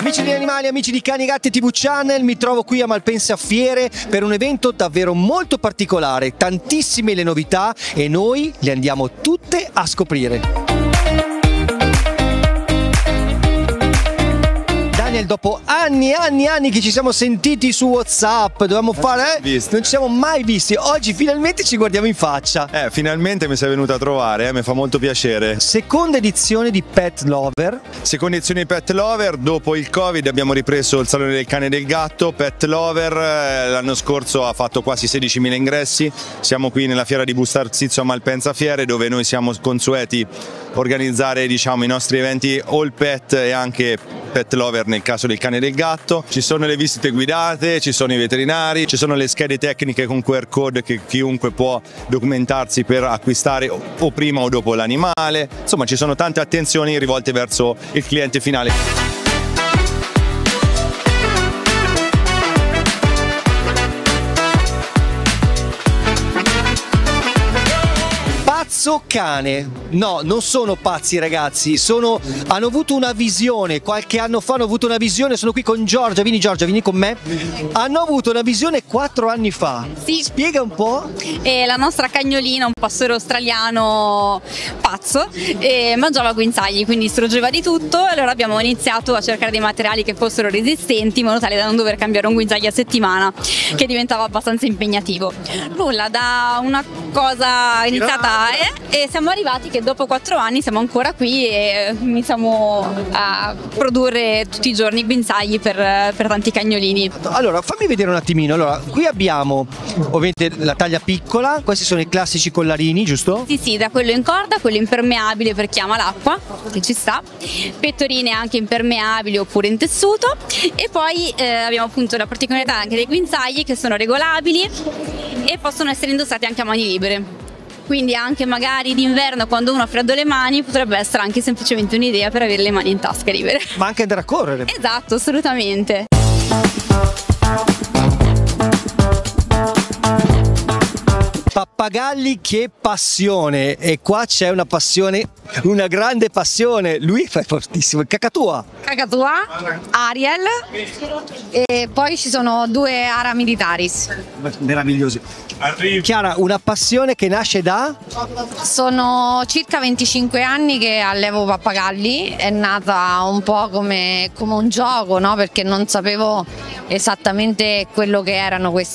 Amici degli animali, amici di Cani Gatti TV Channel, mi trovo qui a Malpensa Fiere per un evento davvero molto particolare, tantissime le novità e noi le andiamo tutte a scoprire. Daniel, dopo anni che ci siamo sentiti su WhatsApp, dovevamo fare, non ci siamo mai visti, oggi finalmente ci guardiamo in faccia. Finalmente mi sei venuta a trovare, mi fa molto piacere. Seconda edizione di Pet Lover. Seconda edizione di Pet Lover, dopo il Covid abbiamo ripreso il Salone del Cane e del Gatto. Pet Lover l'anno scorso ha fatto quasi 16.000 ingressi, siamo qui nella fiera di Busto Arsizio a Malpensa Fiere, dove noi siamo consueti organizzare, diciamo, i nostri eventi all pet e anche Pet Lover nel caso del cane e del gatto. Ci sono le visite guidate, ci sono i veterinari, ci sono le schede tecniche con QR code che chiunque può documentarsi per acquistare o prima o dopo l'animale. Insomma, ci sono tante attenzioni rivolte verso il cliente finale. Pazzo cane, no, non sono pazzi ragazzi, hanno avuto una visione, qualche anno fa hanno avuto una visione, sono qui con Giorgia, vieni con me, hanno avuto una visione 4 anni fa, sì. Spiega un po'. La nostra cagnolina, un pastore australiano pazzo, mangiava guinzagli, quindi struggeva di tutto, e allora abbiamo iniziato a cercare dei materiali che fossero resistenti in modo tale da non dover cambiare un guinzaglio a settimana, che diventava abbastanza impegnativo. Nulla, da una cosa iniziata e siamo arrivati che dopo 4 anni siamo ancora qui e iniziamo a produrre tutti i giorni guinzagli per tanti cagnolini. Allora fammi vedere un attimino, allora qui abbiamo ovviamente la taglia piccola, questi sono i classici collarini, giusto? Sì, da quello in corda, quello impermeabile per chi ama l'acqua, che ci sta, pettorine anche impermeabili oppure in tessuto, e poi abbiamo appunto la particolarità anche dei guinzagli che sono regolabili e possono essere indossati anche a mani libere. Quindi anche magari d'inverno, quando uno ha freddo le mani, potrebbe essere anche semplicemente un'idea per avere le mani in tasca libere. Ma anche andare a correre. Esatto, assolutamente. Pappagalli, che passione! E qua c'è una passione, una grande passione. Lui è fortissimo, il Caccatua, Ariel, e poi ci sono 2 Ara Militaris. meravigliosi. Chiara, una passione che nasce da? Sono circa 25 anni che allevo pappagalli, è nata un po' come un gioco, no? Perché non sapevo esattamente quello che erano questi